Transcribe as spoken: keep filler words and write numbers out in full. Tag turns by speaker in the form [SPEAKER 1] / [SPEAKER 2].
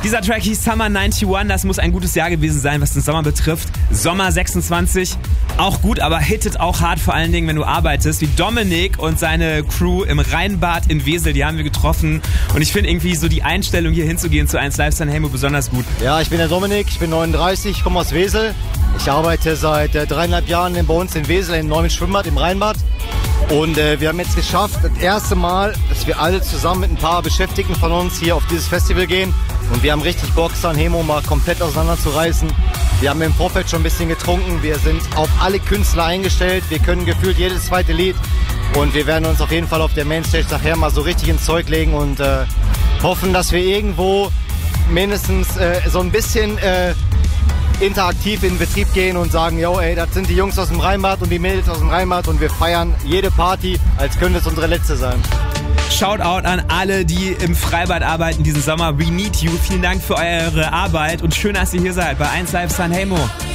[SPEAKER 1] Dieser Track hieß Summer einundneunzig, das muss ein gutes Jahr gewesen sein, was den Sommer betrifft. Sommer sechsundzwanzig, auch gut, aber hittet auch hart, vor allen Dingen, wenn du arbeitest. Wie Dominik und seine Crew im Rheinbad in Wesel, die haben wir getroffen. Und ich finde irgendwie so die Einstellung, hier hinzugehen zu eins Live Sanremo besonders gut.
[SPEAKER 2] Ja, ich bin der Dominik, ich bin neununddreißig, ich komme aus Wesel. Ich arbeite seit äh, dreieinhalb Jahren bei uns in Wesel im neuen Schwimmbad im Rheinbad. Und äh, wir haben jetzt geschafft, das erste Mal, dass wir alle zusammen mit ein paar Beschäftigten von uns hier auf dieses Festival gehen. Und wir haben richtig Bock, Sanremo mal komplett auseinanderzureißen. Wir haben im Vorfeld schon ein bisschen getrunken. Wir sind auf alle Künstler eingestellt. Wir können gefühlt jedes zweite Lied. Und wir werden uns auf jeden Fall auf der Mainstage nachher mal so richtig ins Zeug legen und äh, hoffen, dass wir irgendwo mindestens äh, so ein bisschen äh, interaktiv in den Betrieb gehen und sagen, yo, ey, das sind die Jungs aus dem Rheinbad und die Mädels aus dem Rheinbad und wir feiern jede Party, als könnte es unsere letzte sein.
[SPEAKER 1] Shoutout an alle, die im Freibad arbeiten diesen Sommer. We need you. Vielen Dank für eure Arbeit und schön, dass ihr hier seid bei eins Live Sanremo.